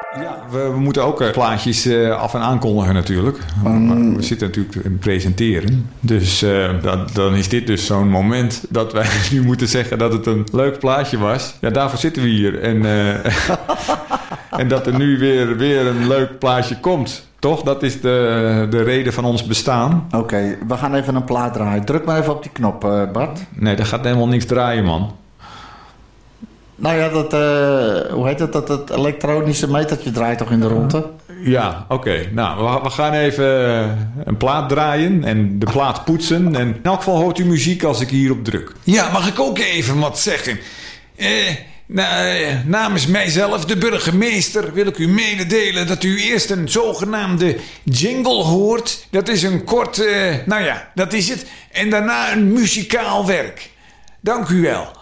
Ja, we moeten ook plaatjes af en aankondigen natuurlijk. We zitten natuurlijk in presenteren. Dus dan is dit dus zo'n moment dat wij nu moeten zeggen dat het een leuk plaatje was. Ja, daarvoor zitten we hier. En dat er nu weer een leuk plaatje komt. Toch? Dat is de reden van ons bestaan. Oké, we gaan even een plaat draaien. Druk maar even op die knop, Bart. Nee, daar gaat helemaal niks draaien, man. Nou ja, hoe heet het? Dat elektronische metertje draait toch in de ronde? Ja, oké. Nou, we gaan even een plaat draaien en de plaat poetsen. En in elk geval hoort u muziek als ik hierop druk. Ja, mag ik ook even wat zeggen? Namens mijzelf, de burgemeester, wil ik u mededelen dat u eerst een zogenaamde jingle hoort. Dat is een kort, dat is het. En daarna een muzikaal werk. Dank u wel.